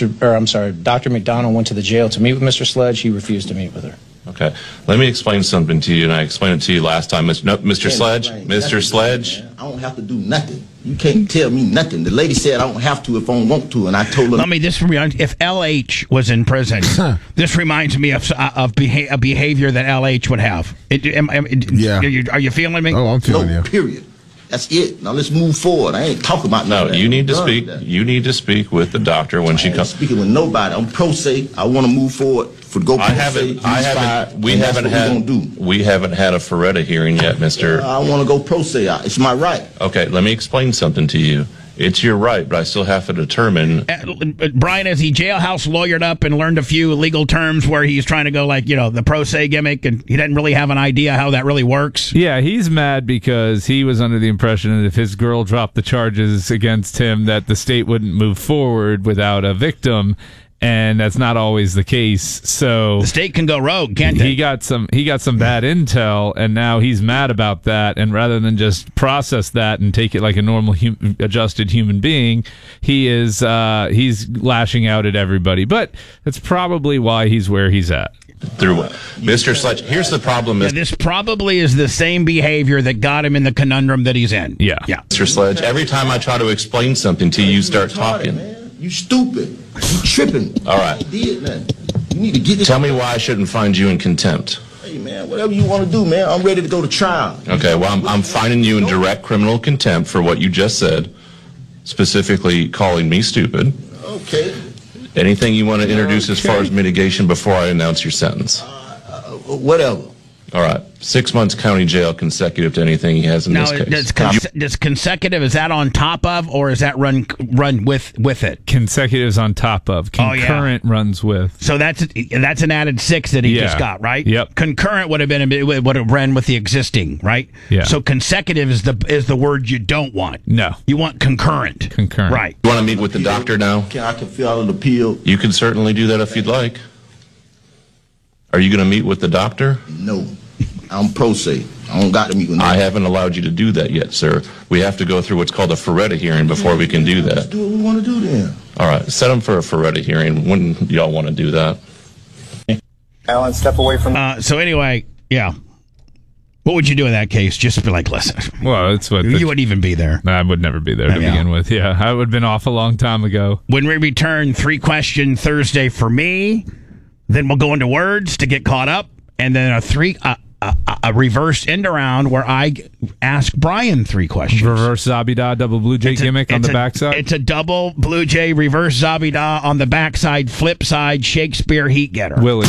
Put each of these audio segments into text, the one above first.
Dr. McDonald went to the jail to meet with Mr. Sledge. He refused to meet with her. Okay. Let me explain something to you, and I explained it to you last time. Mr. Sledge? Mr. Sledge? I don't have to do nothing. You can't tell me nothing. The lady said I don't have to if I don't want to, and I told her... if LH was in prison, this reminds me of a behavior that LH would have. Are you feeling me? Oh, I'm feeling you. Period. That's it. Now let's move forward. I ain't talking about no. You need to speak. You need to speak with the doctor when she comes. Speaking with nobody. I'm pro se. I want to move forward. We haven't had a Ferretta hearing yet, Mr. I want to go pro se. It's my right. Okay, let me explain something to you. It's your right, but I still have to determine. Brian, has he jailhouse lawyered up and learned a few legal terms where he's trying to go the pro se gimmick, and he doesn't really have an idea how that really works? Yeah, he's mad because he was under the impression that if his girl dropped the charges against him, that the state wouldn't move forward without a victim. And that's not always the case. So the state can go rogue, can't they? He got some bad intel, and now he's mad about that. And rather than just process that and take it like a normal adjusted human being, he's lashing out at everybody. But that's probably why he's where he's at. Through Mr. Sledge, here's the problem. This probably is the same behavior that got him in the conundrum that he's in. Yeah. Mr. Sledge, every time I try to explain something to you, you start talking. You stupid. You tripping. All right. You need to get this. Tell me why I shouldn't find you in contempt. Hey, man, whatever you want to do, man. I'm ready to go to trial. Okay, well, I'm finding you in direct criminal contempt for what you just said, specifically calling me stupid. Okay. Anything you want to introduce as far as mitigation before I announce your sentence? Whatever. All right. 6 months county jail consecutive to anything he has in this case. Does consecutive, is that on top of, or is that run with it? Consecutive is on top of. Concurrent runs with. So that's an added 6 that he just got, right? Yep. Concurrent would have run with the existing, right? Yeah. So consecutive is the word you don't want. No. You want concurrent. Concurrent. Right. You want to meet with the doctor now? I can fill out an appeal. You can certainly do that if you'd like. Are you going to meet with the doctor? No. I'm pro se. I don't got to meet with I haven't allowed you to do that yet, sir. We have to go through what's called a Ferretta hearing before we can do that. Let's do what we want to do then. All right. Set them for a Ferretta hearing. When y'all want to do that? Alan, step away from... So anyway, yeah. What would you do in that case? Just be like, listen. Well, it's what... You wouldn't even be there. I would never be there to begin with. Yeah, I would have been off a long time ago. When we return, 3-question Thursday for me. Then we'll go into words to get caught up. And then a reverse end around where I ask Brian 3 questions. Reverse Zabida, double Blue Jay gimmick on the backside. It's a double Blue Jay reverse Zabida on the backside, flip side, Shakespeare heat getter. Willie.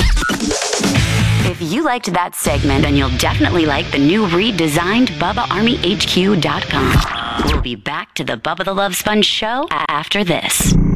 If you liked that segment, then you'll definitely like the new redesigned BubbaArmyHQ.com. We'll be back to the Bubba the Love Sponge show after this.